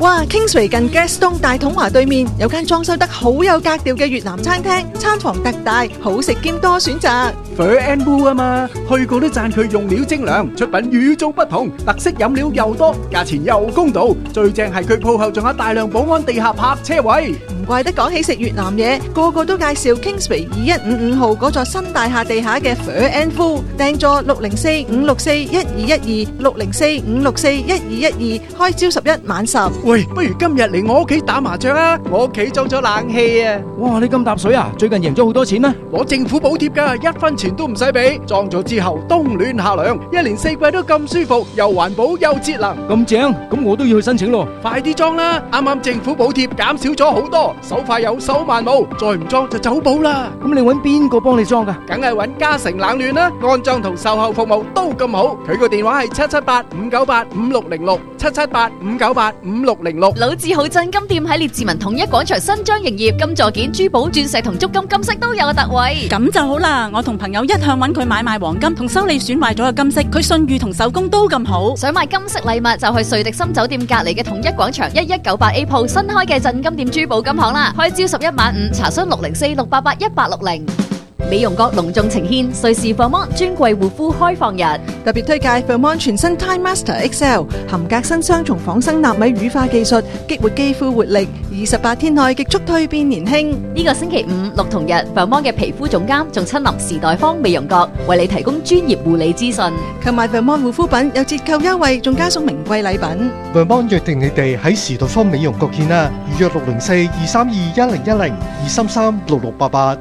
哇 ！Kingsway 近 Gaston 大統華對面有間裝修得好有格調嘅越南餐廳，餐房特大，好食兼多選擇。 Fur and Wool 啊嘛，去過都讚佢用料精良，出品與眾不同，特色飲料又多，價錢又公道，最正係佢鋪後仲有大量保安地下泊車位。 唔怪得講起食越南嘢，個個都介紹 Kingsway 2155號嗰座新大廈地下嘅 Fur and Wool， 訂座604-564-1212 604-564-1212，開朝11晚10。 喂，不如今日嚟我屋企打麻將啊！我屋企裝咗冷氣啊！ 哇，你咁搭水啊？最近贏咗好多錢咩？ 攞政府補貼㗎，1分錢都唔使俾，裝咗之後冬暖夏涼，一年4季都咁舒服，又環保又節能。 咁正，咁我都要去申請咯。 快啲裝啦！啱啱政府補貼減少咗好多，手快有手慢冇，再唔裝就走寶啦。 咁你搵邊個幫你裝㗎？ 梗係搵嘉誠冷暖啦，安裝同售後服務都咁好。佢個電話係778-598-5606 778-598-5606。 老字號鎮金店喺列治文統一廣場新張營業，金座件、珠寶、鑽石同足金金飾都有特惠。 咁就好啦，我同朋友一向揾佢買賣黃金同修理損壞咗嘅金飾，佢信譽同手工都咁好。 想買金飾禮物就去瑞迪森酒店隔籬嘅統一廣場1198A 鋪新開嘅鎮金店珠寶金行啦，開朝11晚5，查詢604-688-1860。美容閣隆重呈獻瑞士 Vermont 專櫃護膚開放日， 特別推介 Vermont 全新 Time Master XL， 含革新雙重仿生納米乳化技術，激活肌膚活力，28天內極速蛻變年輕。 呢個星期5、6同日 Vermont 嘅皮膚總監仲親臨時代坊美容閣，為你提供專業護理資訊。 購買 Vermont 護膚品有折扣優惠，仲加送名貴禮品。 Vermont 約定你哋喺時代坊美容閣見啦，預約604-232-1010 233-6688。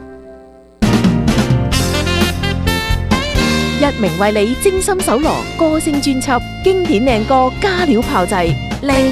一鳴為你精心搜羅歌聲專輯，經典靚歌加料炮製，靚